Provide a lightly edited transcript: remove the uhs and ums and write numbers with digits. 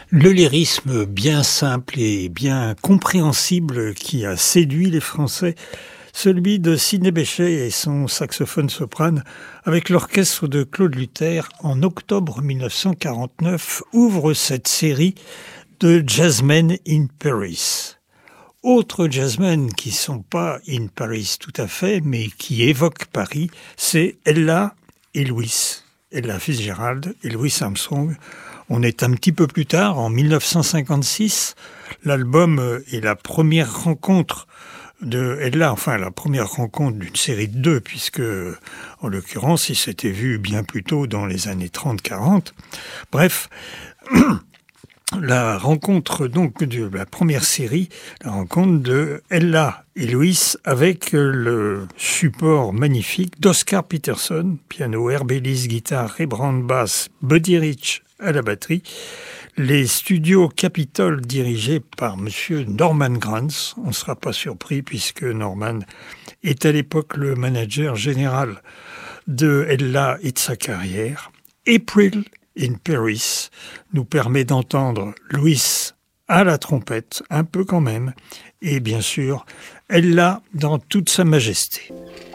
Le lyrisme bien simple et bien compréhensible qui a séduit les Français, celui de Sidney Bechet et son saxophone soprane avec l'orchestre de Claude Luther en octobre 1949 ouvre cette série de Jazzmen in Paris. Autres jazzmen qui sont pas in Paris tout à fait, mais qui évoquent Paris, c'est Ella et Louis. Ella Fitzgerald et Louis Armstrong. On est un petit peu plus tard, en 1956. L'album est la première rencontre de Ella, enfin la première rencontre d'une série de deux, puisque en l'occurrence, ils s'étaient vus bien plus tôt dans les années 30-40. Bref, la rencontre donc de la première série, la rencontre de Ella et Louis avec le support magnifique d'Oscar Peterson, piano, Herb Ellis, guitare, Ray Brown, basse, Buddy Rich à la batterie, les studios Capitol dirigés par monsieur Norman Granz. On ne sera pas surpris puisque Norman est à l'époque le manager général de Ella et de sa carrière. April in Paris nous permet d'entendre Louis à la trompette, un peu quand même, et bien sûr, Ella dans toute sa majesté.